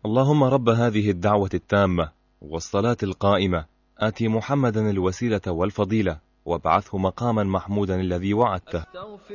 اللهم رب هذه الدعوة التامة والصلاة القائمة آتي محمدا الوسيلة والفضيلة وابعثه مقاما محمودا الذي وعدته.